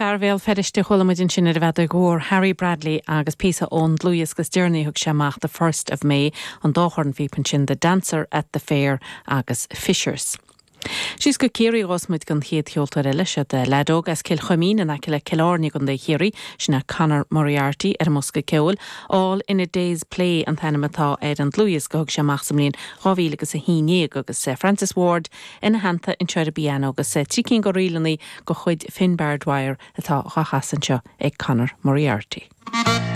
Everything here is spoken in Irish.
Parvéal feriste cholamidin sin ar bhead gór Harry Bradley agus Pisa ón Louis gus Journey thug seach the 1st of May an dáchorn bhípan sin The Dancer at the Fair agus Fishers. She's go Kiri Rosmud gon chéad cheoltar eile se de ledóg as cil chomín an acile cilárni gon de chéri sinna Conor Moriarty Musca ceol all in a day's play an thanamatá an Louis go seach samlín ráhíle agus a híine agus Francis Ward in hananta in treir biano agus tícin go rilaní go chuid Finn Bardwire atá chachasan seo ag Conor Moriarty.